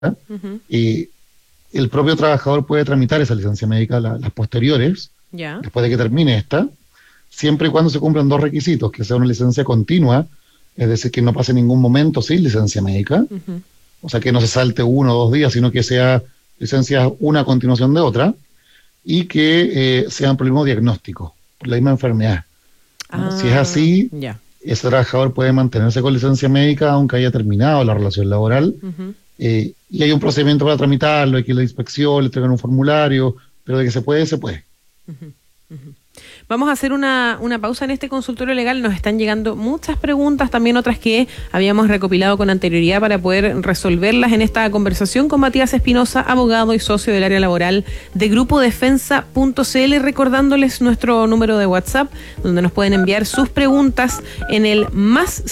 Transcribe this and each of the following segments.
Ujú. y el propio trabajador puede tramitar esa licencia médica, las posteriores, Ya. después de que termine esta, siempre y cuando se cumplan dos requisitos, que sea una licencia continua, es decir, que no pase ningún momento sin licencia médica, Ujú. o sea, que no se salte 1 o 2 días, sino que sea licencia una a continuación de otra, y que sean por el mismo diagnóstico, por la misma enfermedad. ¿No? Si es así, Ya. ese trabajador puede mantenerse con licencia médica aunque haya terminado la relación laboral, Ujú. y hay un procedimiento para tramitarlo, hay que ir a la inspección, le entregan un formulario, pero de que se puede, se puede. Ujú. Ujú. Vamos a hacer una pausa en este consultorio legal. Nos están llegando muchas preguntas, también otras que habíamos recopilado con anterioridad para poder resolverlas en esta conversación con Matías Espinosa, abogado y socio del área laboral de Grupo Defensa.cl, recordándoles nuestro número de WhatsApp, donde nos pueden enviar sus preguntas en el más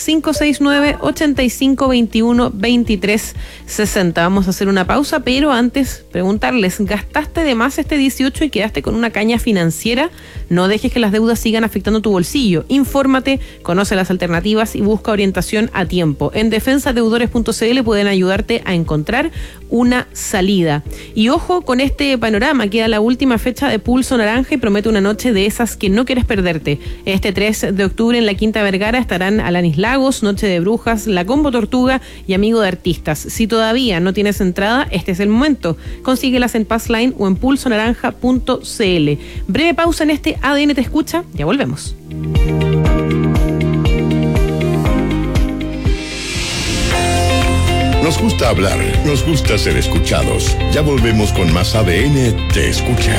569-8521-2360. Vamos a hacer una pausa, pero antes preguntarles, ¿gastaste de más este 18 y quedaste con una caña financiera? No dejes que las deudas sigan afectando tu bolsillo. Infórmate, conoce las alternativas y busca orientación a tiempo. En defensadeudores.cl pueden ayudarte a encontrar una salida. Y ojo con este panorama, queda la última fecha de Pulso Naranja y promete una noche de esas que no quieres perderte. Este 3 de octubre en la Quinta Vergara estarán Alanis Lagos, Noche de Brujas, La Combo Tortuga y Amigo de Artistas. Si todavía no tienes entrada, este es el momento. Consíguelas en Passline o en pulsonaranja.cl. Breve pausa en este ADN Te Escucha, ya volvemos. Nos gusta hablar, nos gusta ser escuchados. Ya volvemos con más ADN Te Escucha.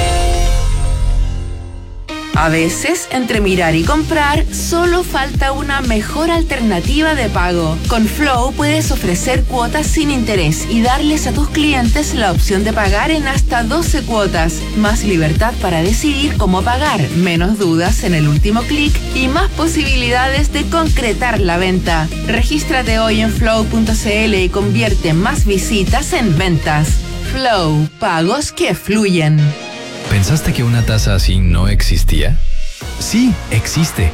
A veces, entre mirar y comprar, solo falta una mejor alternativa de pago. Con Flow puedes ofrecer cuotas sin interés y darles a tus clientes la opción de pagar en hasta 12 cuotas. Más libertad para decidir cómo pagar, menos dudas en el último clic y más posibilidades de concretar la venta. Regístrate hoy en flow.cl y convierte más visitas en ventas. Flow, pagos que fluyen. ¿Pensaste que una tasa así no existía? Sí, existe.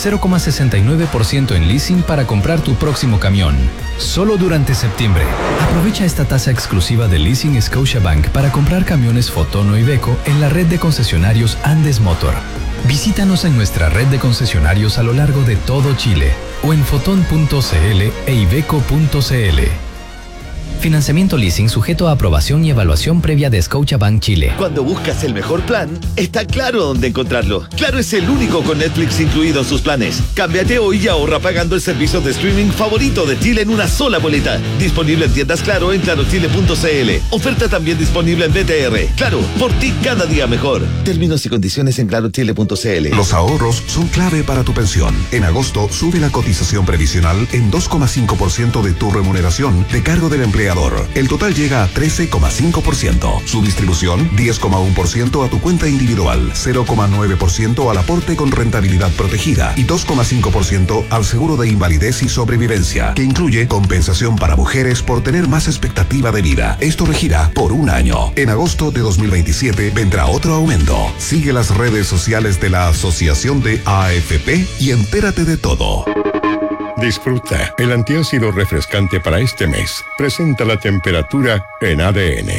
0,69% en leasing para comprar tu próximo camión. Solo durante septiembre. Aprovecha esta tasa exclusiva de Leasing Scotiabank para comprar camiones Foton o Iveco en la red de concesionarios Andes Motor. Visítanos en nuestra red de concesionarios a lo largo de todo Chile o en foton.cl e iveco.cl. Financiamiento leasing sujeto a aprobación y evaluación previa de Scotiabank Chile. Cuando buscas el mejor plan, está Claro dónde encontrarlo. Claro es el único con Netflix incluido en sus planes. Cámbiate hoy y ahorra pagando el servicio de streaming favorito de Chile en una sola boleta. Disponible en tiendas Claro en clarochile.cl. Oferta también disponible en BTR. Claro, por ti cada día mejor. Términos y condiciones en clarochile.cl. Los ahorros son clave para tu pensión. En agosto sube la cotización previsional en 2,5% de tu remuneración de cargo del empleador. El total llega a 13,5%. Su distribución, 10,1% a tu cuenta individual, 0,9% al aporte con rentabilidad protegida y 2,5% al seguro de invalidez y sobrevivencia, que incluye compensación para mujeres por tener más expectativa de vida. Esto regirá por un año. En agosto de 2027 vendrá otro aumento. Sigue las redes sociales de la Asociación de AFP y entérate de todo. Disfruta el antiácido refrescante para este mes. Presenta la temperatura en ADN.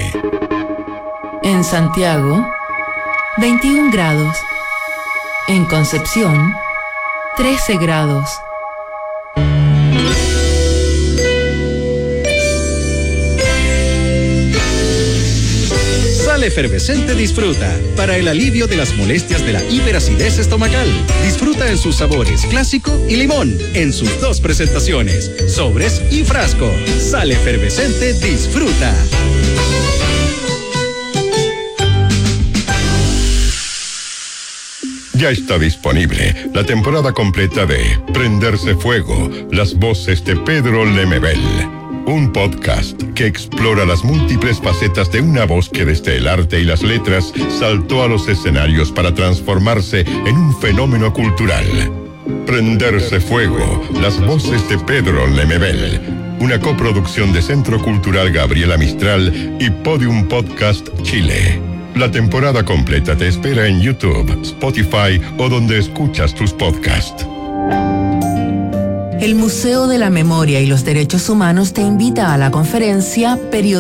En Santiago, 21 grados. En Concepción, 13 grados. Sal Efervescente Disfruta, para el alivio de las molestias de la hiperacidez estomacal. Disfruta en sus sabores clásico y limón, en sus dos presentaciones, sobres y frasco. Sal Efervescente Disfruta. Ya está disponible la temporada completa de Prenderse Fuego, las voces de Pedro Lemebel. Un podcast que explora las múltiples facetas de una voz que desde el arte y las letras saltó a los escenarios para transformarse en un fenómeno cultural. Prenderse Fuego, las voces de Pedro Lemebel. Una coproducción de Centro Cultural Gabriela Mistral y Podium Podcast Chile. La temporada completa te espera en YouTube, Spotify o donde escuchas tus podcasts. El Museo de la Memoria y los Derechos Humanos te invita a la conferencia